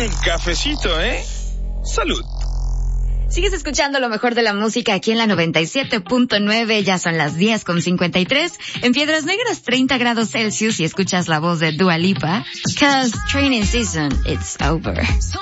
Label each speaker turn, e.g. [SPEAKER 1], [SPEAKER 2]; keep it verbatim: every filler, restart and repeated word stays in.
[SPEAKER 1] cafecito, ¿eh? Salud.
[SPEAKER 2] Sigues escuchando lo mejor de la música aquí en la noventa y siete punto nueve. Ya son las diez con cincuenta y tres. En Piedras Negras, treinta grados Celsius, y escuchas la voz de Dua Lipa. 'Cause training season, it's over.